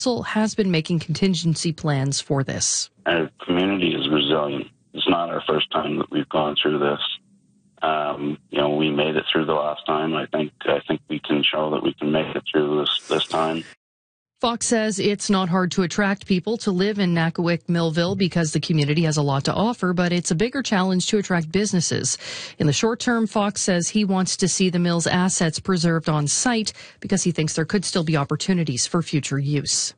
Council has been making contingency plans for this. Our community is resilient. It's not our first time that we've gone through this. We made it through the last time. I think we can show that we can make it through this time. Fox says it's not hard to attract people to live in Nakawic Millville because the community has a lot to offer, but it's a bigger challenge to attract businesses. In the short term, Fox says he wants to see the mill's assets preserved on site because he thinks there could still be opportunities for future use.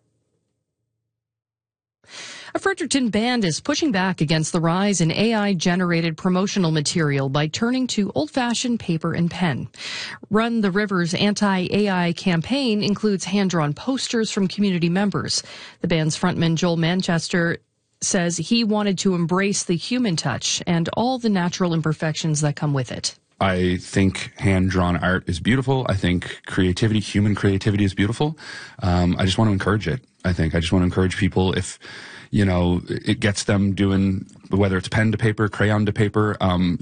A Fredericton band is pushing back against the rise in AI-generated promotional material by turning to old-fashioned paper and pen. Run the River's anti-AI campaign includes hand-drawn posters from community members. The band's frontman Joel Manchester says he wanted to embrace the human touch and all the natural imperfections that come with it. I think hand-drawn art is beautiful. I think creativity, human creativity is beautiful. I just want to encourage it. I just want to encourage people if, it gets them doing, whether it's pen to paper, crayon to paper,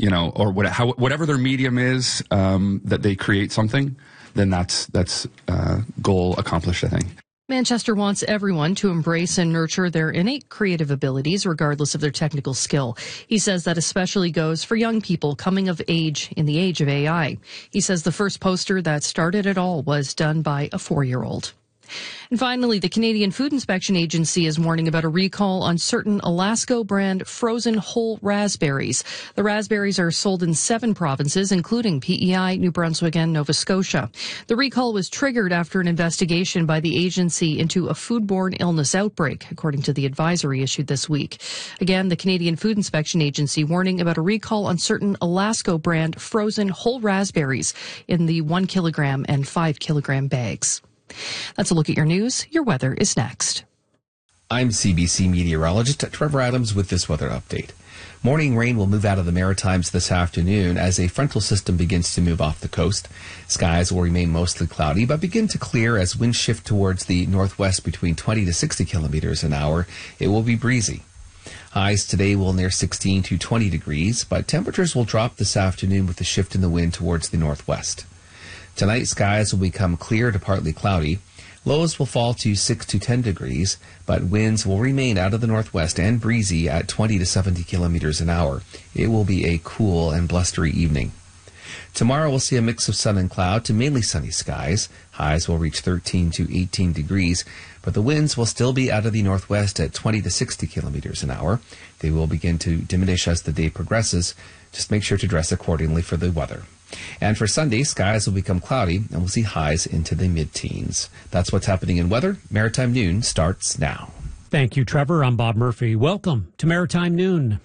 or whatever their medium is, that they create something, then that's goal accomplished, I think. Manchester wants everyone to embrace and nurture their innate creative abilities, regardless of their technical skill. He says that especially goes for young people coming of age in the age of AI. He says the first poster that started it all was done by a 4-year-old. And finally, the Canadian Food Inspection Agency is warning about a recall on certain Alaska brand frozen whole raspberries. The raspberries are sold in 7 provinces, including PEI, New Brunswick, and Nova Scotia. The recall was triggered after an investigation by the agency into a foodborne illness outbreak, according to the advisory issued this week. Again, the Canadian Food Inspection Agency warning about a recall on certain Alaska brand frozen whole raspberries in the 1 kilogram and 5 kilogram bags. That's a look at your news. Your weather is next. I'm CBC meteorologist Trevor Adams with this weather update. Morning rain will move out of the Maritimes this afternoon as a frontal system begins to move off the coast. Skies will remain mostly cloudy, but begin to clear as winds shift towards the northwest between 20 to 60 kilometers an hour. It will be breezy. Highs today will near 16 to 20 degrees, but temperatures will drop this afternoon with the shift in the wind towards the northwest. Tonight, skies will become clear to partly cloudy. Lows will fall to 6 to 10 degrees, but winds will remain out of the northwest and breezy at 20 to 70 kilometers an hour. It will be a cool and blustery evening. Tomorrow, we'll see a mix of sun and cloud to mainly sunny skies. Highs will reach 13 to 18 degrees, but the winds will still be out of the northwest at 20 to 60 kilometers an hour. They will begin to diminish as the day progresses. Just make sure to dress accordingly for the weather. And for Sunday, skies will become cloudy, and we'll see highs into the mid-teens. That's what's happening in weather. Maritime Noon starts now. Thank you, Trevor. I'm Bob Murphy. Welcome to Maritime Noon.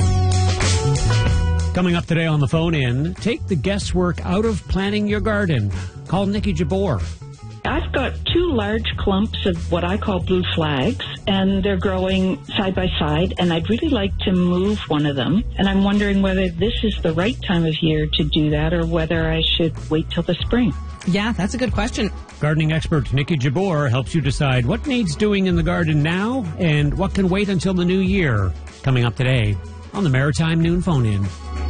Coming up today on the phone-in, take the guesswork out of planting your garden. Call Nikki Jabor. I've got 2 large clumps of what I call blue flags, and they're growing side by side, and I'd really like to move one of them. And I'm wondering whether this is the right time of year to do that or whether I should wait till the spring. Yeah, that's a good question. Gardening expert Nikki Jabor helps you decide what needs doing in the garden now and what can wait until the new year. Coming up today on the Maritime Noon Phone-In.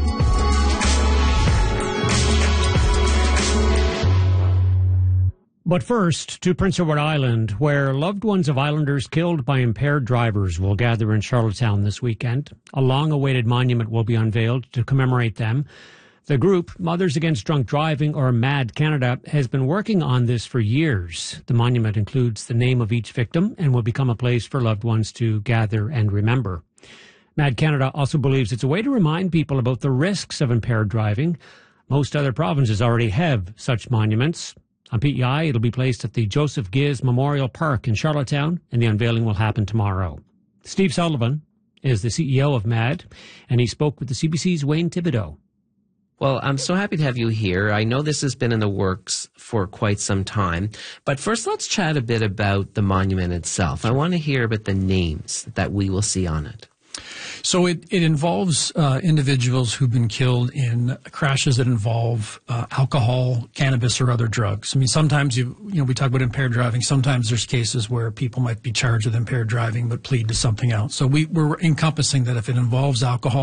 But first, to Prince Edward Island, where loved ones of islanders killed by impaired drivers will gather in Charlottetown this weekend. A long-awaited monument will be unveiled to commemorate them. The group, Mothers Against Drunk Driving, or MAD Canada, has been working on this for years. The monument includes the name of each victim and will become a place for loved ones to gather and remember. MAD Canada also believes it's a way to remind people about the risks of impaired driving. Most other provinces already have such monuments. On PEI, it'll be placed at the Joseph Giz Memorial Park in Charlottetown, and the unveiling will happen tomorrow. Steve Sullivan is the CEO of MAD, and he spoke with the CBC's Wayne Thibodeau. Well, I'm so happy to have you here. I know this has been in the works for quite some time, but first let's chat a bit about the monument itself. I want to hear about the names that we will see on it. So it involves individuals who've been killed in crashes that involve alcohol, cannabis, or other drugs. I mean, sometimes we talk about impaired driving. Sometimes there's cases where people might be charged with impaired driving but plead to something else. So we're encompassing that if it involves alcohol,